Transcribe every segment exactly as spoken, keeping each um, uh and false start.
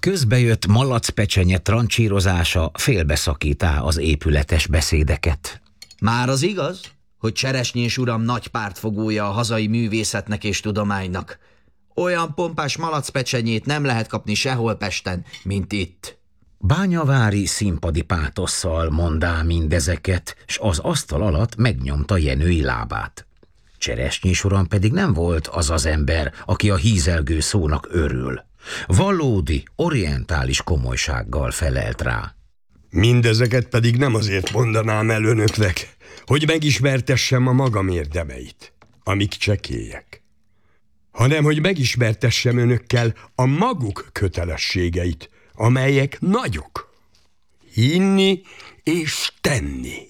közbejött malacpecsenye trancsírozása félbeszakítá az épületes beszédeket. Már az igaz, hogy Cseresnyés uram nagy pártfogója a hazai művészetnek és tudománynak. Olyan pompás malacpecsenyét nem lehet kapni sehol Pesten, mint itt. Bányavári színpadi pátosszal mondá mindezeket, s az asztal alatt megnyomta Jenői lábát. Cseresnyés uram pedig nem volt az az ember, aki a hízelgő szónak örül. Valódi, orientális komolysággal felelt rá. Mindezeket pedig nem azért mondanám el önöknek, hogy megismertessem a magam érdemeit, amik csekélyek, hanem hogy megismertessem önökkel a maguk kötelességeit, amelyek nagyok. Hinni és tenni.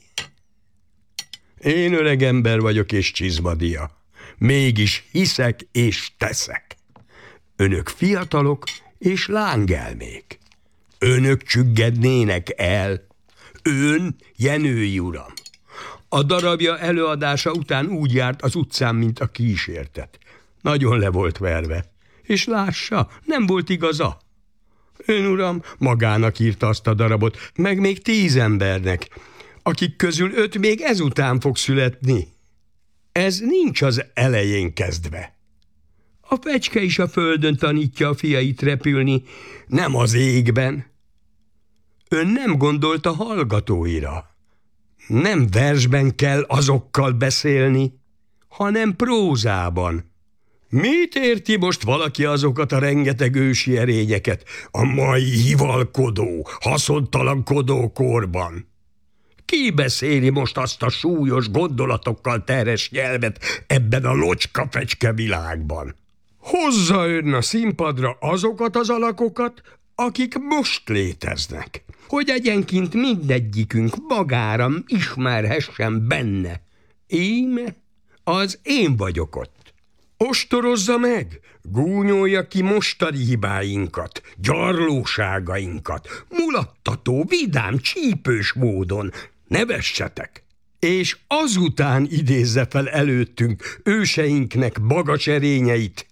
Én öreg ember vagyok és csizmadia, mégis hiszek és teszek. Önök fiatalok és lángelmék. Önök csüggednének el. Ön, Jenői uram. A darabja előadása után úgy járt az utcán, mint a kísértet. Nagyon le volt verve. És lássa, nem volt igaza. Ön, uram, magának írta azt a darabot, meg még tíz embernek, akik közül öt még ezután fog születni. Ez nincs az elején kezdve. A fecske is a földön tanítja a fiait repülni, nem az égben. Ön nem gondolt a hallgatóira. Nem versben kell azokkal beszélni, hanem prózában. Mit érti most valaki azokat a rengeteg ősi erényeket a mai hivalkodó, haszontalankodó korban? Ki beszéli most azt a súlyos gondolatokkal teres nyelvet ebben a locska-fecske világban? Hozza ön a színpadra azokat az alakokat, akik most léteznek, hogy egyenként mindegyikünk magára ismerhessen benne. Íme, az én vagyok ott. Ostorozza meg, gúnyolja ki mostani hibáinkat, gyarlóságainkat, mulattató, vidám, csípős módon. Nevessetek! És azután idézze fel előttünk őseinknek magas erényeit.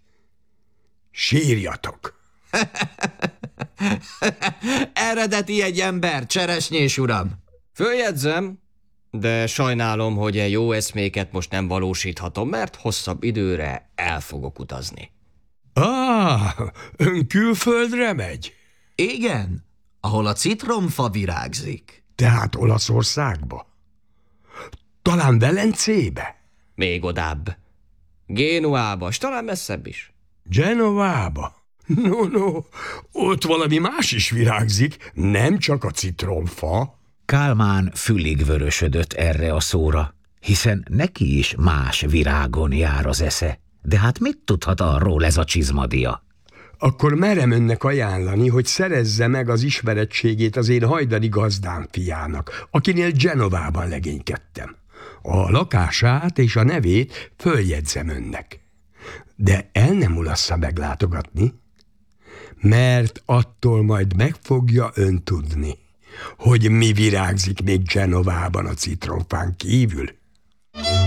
Sírjatok! Eredeti egy ember, Cseresnyés uram. Följegyzem, de sajnálom, hogy e jó eszméket most nem valósíthatom, mert hosszabb időre el fogok utazni. Ah, ön külföldre megy? Igen, ahol a citromfa virágzik. Tehát Olaszországba? Talán Velencébe? Még odább. Génuába, s talán messzebb is. Genovába? No, no, ott valami más is virágzik, nem csak a citromfa. Kálmán fülig vörösödött erre a szóra, hiszen neki is más virágon jár az esze. De hát mit tudhat arról ez a csizmadia? Akkor merem önnek ajánlani, hogy szerezze meg az ismerettségét az én hajdani gazdám fiának, akinél Genovában legénykedtem. A lakását és a nevét följegyzem önnek. De el nem ulassza meglátogatni, mert attól majd meg fogja ön tudni, hogy mi virágzik még Genovában a citromfán kívül.